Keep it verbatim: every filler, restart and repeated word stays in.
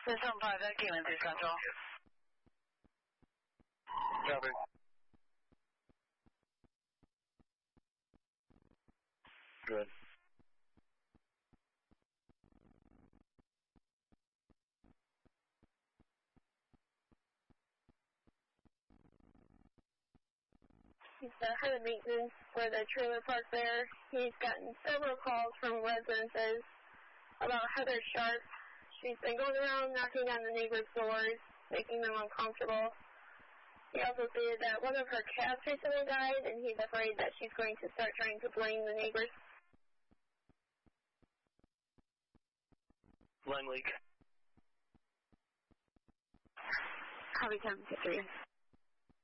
System five, that came into Central. Copy. Good. He's the head of maintenance for the trailer park there. He's gotten several calls from residences about Heather Sharp. She's been going around knocking on the neighbors' doors, making them uncomfortable. He also stated that one of her cats recently died, and he's afraid that she's going to start trying to blame the neighbors. Line leak. Copy ten fifty-three.